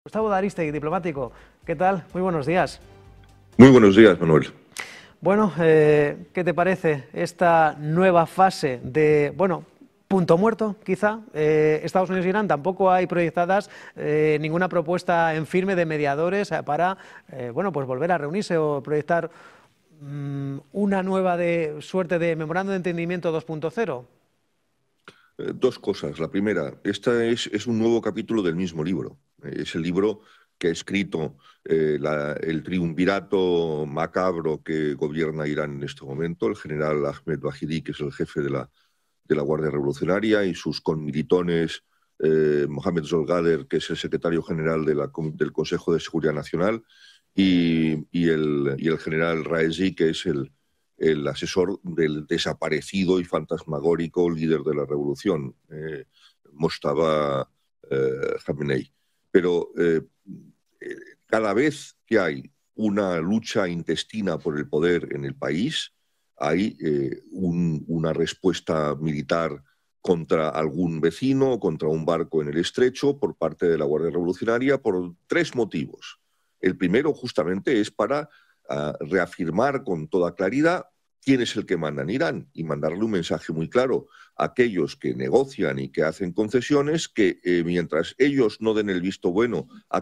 Gustavo Daristegui, diplomático. ¿Qué tal? Muy buenos días. Muy buenos días, Manuel. Bueno, ¿qué te parece esta nueva fase de, punto muerto, quizá? Estados Unidos e Irán, tampoco hay proyectadas ninguna propuesta en firme de mediadores para, pues volver a reunirse o proyectar una nueva suerte de memorándum de entendimiento 2.0. Dos cosas. La primera, esta es un nuevo capítulo del mismo libro. Es el libro que ha escrito el triunvirato macabro que gobierna Irán en este momento, el general Ahmed Vahidi, que es el jefe de la Guardia Revolucionaria, y sus conmilitones, Mohamed Zolgader, que es el secretario general del Consejo de Seguridad Nacional, y el general Raisi, que es el asesor del desaparecido y fantasmagórico líder de la revolución, Mojtaba Khamenei. Pero cada vez que hay una lucha intestina por el poder en el país, hay una respuesta militar contra algún vecino, contra un barco en el estrecho, por parte de la Guardia Revolucionaria, por tres motivos. El primero, justamente, es para reafirmar con toda claridad quién es el que manda en Irán y mandarle un mensaje muy claro a aquellos que negocian y que hacen concesiones, que mientras ellos no den el visto bueno a